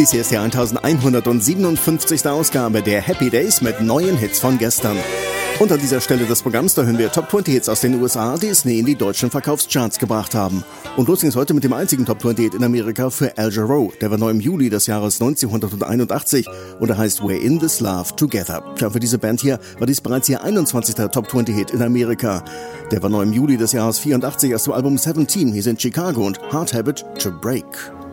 Dies hier ist die 1157. Ausgabe der Happy Days mit neuen Hits von gestern. Und an dieser Stelle des Programms, da hören wir Top 20 Hits aus den USA, die es nie in die deutschen Verkaufscharts gebracht haben. Und los ging's heute mit dem einzigen Top 20 Hit in Amerika für Al Jarreau. Der war neu im Juli des Jahres 1981 und er heißt We're in this Love Together. Ja, für diese Band hier war dies bereits ihr 21. Top 20 Hit in Amerika. Der war neu im Juli des Jahres 84 aus dem Album 17, hier sind Chicago und Hard Habit to Break.